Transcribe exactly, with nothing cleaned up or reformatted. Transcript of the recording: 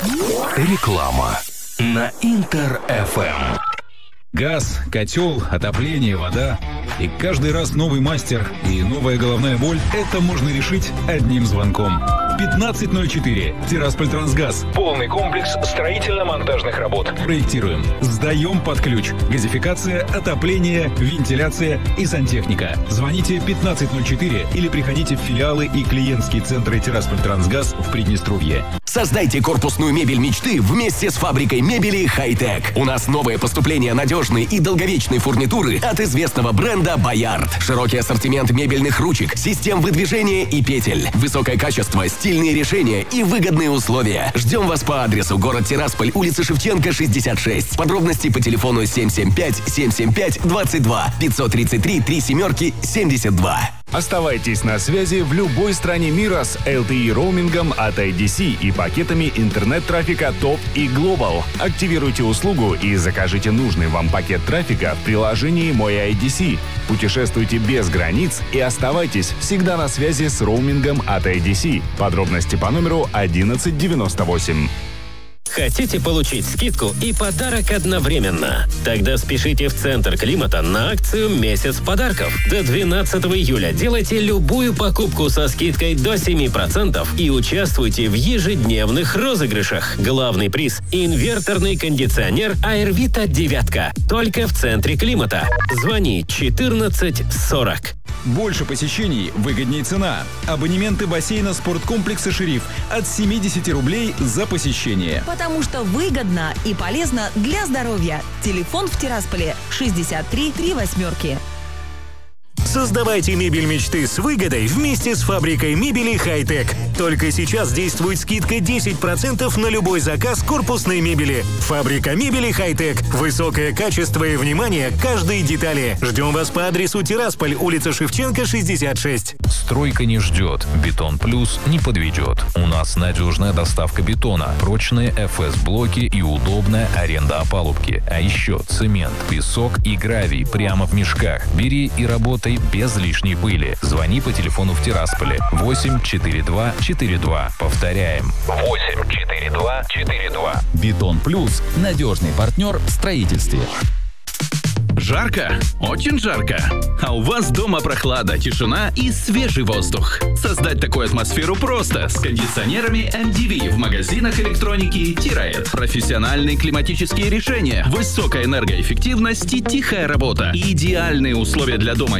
Реклама на Интер-эф эм. Газ, котел, отопление, вода. И каждый раз новый мастер и новая головная боль – это можно решить одним звонком. пятнадцать ноль четыре. Тирасполь-Трансгаз. Полный комплекс строительно-монтажных работ. Проектируем. Сдаем под ключ. Газификация, отопление, вентиляция и сантехника. Звоните пятнадцать ноль четыре или приходите в филиалы и клиентские центры Тирасполь-Трансгаз в Приднестровье. Создайте корпусную мебель мечты вместе с фабрикой мебели «Хай-Тек». У нас новое поступление надежной и долговечной фурнитуры от известного бренда «Боярд». Широкий ассортимент мебельных ручек, систем выдвижения и петель. Высокое качество, стильные решения и выгодные условия. Ждем вас по адресу: город Тирасполь, улица Шевченко, шестьдесят шесть. Подробности по телефону семь семь пять семь семь пять двадцать два пятьсот тридцать три три семерки семьдесят два. Оставайтесь на связи в любой стране мира с эл ти и роумингом от ай ди си и пакетами интернет-трафика топ и Global. Активируйте услугу и закажите нужный вам пакет трафика в приложении «Мой ай ди си». Путешествуйте без границ и оставайтесь всегда на связи с роумингом от ай ди си. Подробности по номеру одиннадцать девяносто восемь. Хотите получить скидку и подарок одновременно? Тогда спешите в Центр Климата на акцию «Месяц подарков». До двенадцатого июля делайте любую покупку со скидкой до семь процентов и участвуйте в ежедневных розыгрышах. Главный приз – инверторный кондиционер Airvita девятка. Только в Центре Климата. Звони четырнадцать сорок. Больше посещений, выгоднее цена. Абонементы бассейна спорткомплекса «Шериф» от семьдесят рублей за посещение. Потому что выгодно и полезно для здоровья. Телефон в Тирасполе шестьдесят три три восьмерки. Создавайте мебель мечты с выгодой вместе с фабрикой мебели «Хай-Тек». Только сейчас действует скидка десять процентов на любой заказ корпусной мебели. Фабрика мебели «Хай-Тек». Высокое качество и внимание к каждой детали. Ждем вас по адресу Тирасполь, улица Шевченко, шестьдесят шесть. Стройка не ждет. Бетон Плюс не подведет. У нас надежная доставка бетона, прочные эф эс-блоки и удобная аренда опалубки. А еще цемент, песок и гравий прямо в мешках. Бери и работай без лишней пыли. Звони по телефону в Тирасполе восемь четыре два четыре два. Повторяем. восемь четыре два четыре два. Бетон Плюс – надежный партнер в строительстве. Жарко? Очень жарко. А у вас дома прохлада, тишина и свежий воздух. Создать такую атмосферу просто с кондиционерами эм ди ви в магазинах электроники Тираед. Профессиональные климатические решения, высокая энергоэффективность и тихая работа. Идеальные условия для дома